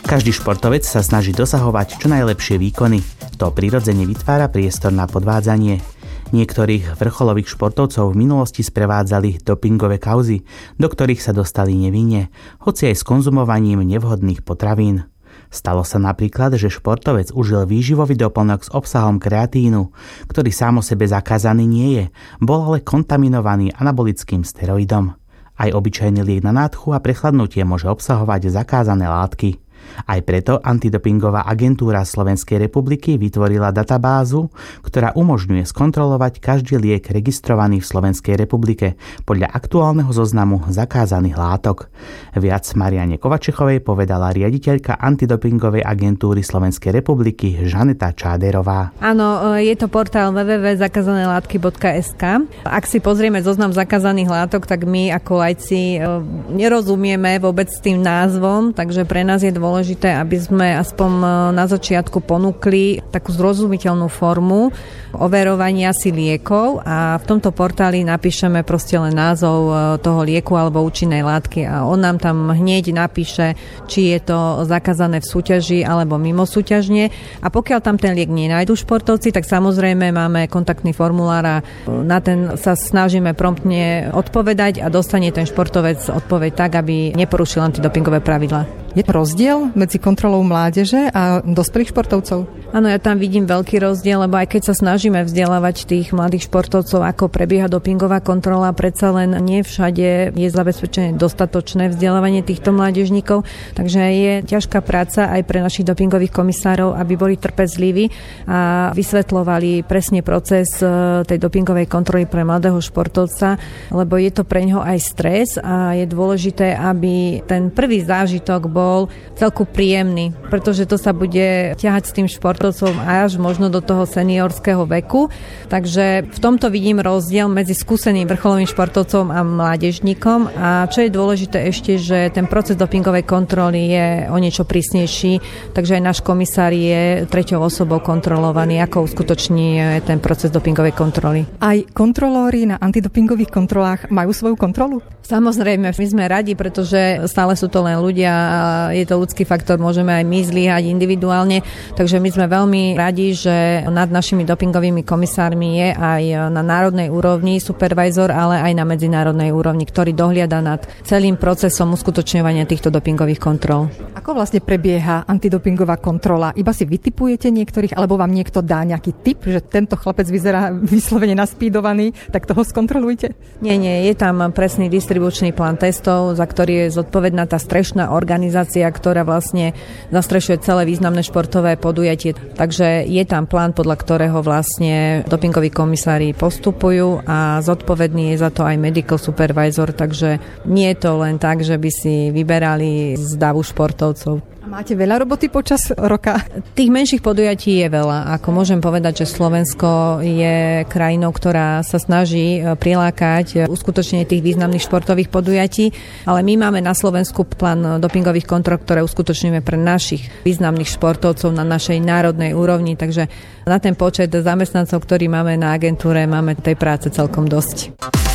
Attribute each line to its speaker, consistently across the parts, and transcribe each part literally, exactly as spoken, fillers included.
Speaker 1: Každý športovec sa snaží dosahovať čo najlepšie výkony. To prirodzene vytvára priestor na podvádzanie. Niektorých vrcholových športovcov v minulosti sprevádzali dopingové kauzy, do ktorých sa dostali nevinne, hoci aj s konzumovaním nevhodných potravín. Stalo sa napríklad, že športovec užil výživový doplnok s obsahom kreatínu, ktorý sám o sebe zakázaný nie je, bol ale kontaminovaný anabolickým steroidom. Aj obyčajný liek na nádchu a prechladnutie môže obsahovať zakázané látky. Aj preto Antidopingová agentúra Slovenskej republiky vytvorila databázu, ktorá umožňuje skontrolovať každý liek registrovaný v Slovenskej republike podľa aktuálneho zoznamu zakázaných látok. Viac Mariane Kovačechovej povedala riaditeľka Antidopingovej agentúry Slovenskej republiky Žaneta Čáderová.
Speaker 2: Áno, je to portál w w w bodka zakázané látky bodka es ká. Ak si pozrieme zoznam zakázaných látok, tak my ako laici nerozumieme vôbec s tým názvom, takže pre nás je dôležité dôležité, aby sme aspoň na začiatku ponúkli takú zrozumiteľnú formu overovania si liekov a v tomto portáli napíšeme proste len názov toho lieku alebo účinnej látky a on nám tam hneď napíše, či je to zakázané v súťaži alebo mimo súťažne a pokiaľ tam ten liek nenájdu športovci, tak samozrejme máme kontaktný formulár a na ten sa snažíme promptne odpovedať a dostane ten športovec odpoveď tak, aby neporušil antidopingové pravidlá.
Speaker 3: Je rozdiel medzi kontrolou mládeže a dospelých športovcov?
Speaker 2: Áno, ja tam vidím veľký rozdiel, lebo aj keď sa snažíme vzdelávať tých mladých športovcov, ako prebieha dopingová kontrola, predsa len nie všade je zabezpečené dostatočné vzdelávanie týchto mládežníkov, takže je ťažká práca aj pre našich dopingových komisárov, aby boli trpezliví a vysvetľovali presne proces tej dopingovej kontroly pre mladého športovca, lebo je to pre ňoho aj stres a je dôležité, aby ten prvý zážitok bol bol celku príjemný, pretože to sa bude ťahať s tým športovcom až možno do toho seniorského veku. Takže v tomto vidím rozdiel medzi skúseným vrcholovým športovcom a mládežníkom a čo je dôležité ešte, že ten proces dopingovej kontroly je o niečo prísnejší, takže aj náš komisár je treťou osobou kontrolovaný, ako uskutoční ten proces dopingovej kontroly.
Speaker 3: Aj kontrolóri na antidopingových kontrolách majú svoju kontrolu?
Speaker 2: Samozrejme, my sme radi, pretože stále sú to len ľudia a je to ľudský faktor, môžeme aj my zlyhať individuálne, takže my sme veľmi radi, že nad našimi dopingovými komisármi je aj na národnej úrovni supervisor, ale aj na medzinárodnej úrovni, ktorý dohliada nad celým procesom uskutočňovania týchto dopingových kontrol.
Speaker 3: Ako vlastne prebieha antidopingová kontrola? Iba si vytipujete niektorých, alebo vám niekto dá nejaký tip, že tento chlapec vyzerá vyslovene naspídovaný, tak toho skontrolujte?
Speaker 2: Nie, nie, je tam presný distribučný plán testov, za ktorý je zodpovedná tá strešná organizácia, ktorá vlastne zastrešuje celé významné športové podujatie. Takže je tam plán, podľa ktorého vlastne dopingoví komisári postupujú a zodpovedný je za to aj medical supervisor, takže nie je to len tak, že by si vyberali z davu športovcov.
Speaker 3: Máte veľa roboty počas roka?
Speaker 2: Tých menších podujatí je veľa. Ako môžem povedať, že Slovensko je krajinou, ktorá sa snaží prilákať uskutočnenie tých významných športových podujatí, ale my máme na Slovensku plán dopingových kontrol, ktoré uskutočňujeme pre našich významných športovcov na našej národnej úrovni, takže na ten počet zamestnancov, ktorý máme na agentúre, máme tej práce celkom dosť.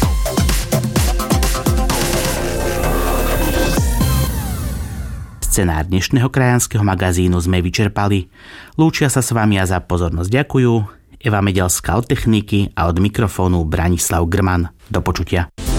Speaker 1: Scenár dnešného krajanského magazínu sme vyčerpali. Lúčia sa s vami a za pozornosť ďakujú Eva Medelská od techniky a od mikrofónu Branislav Grman. Do počutia.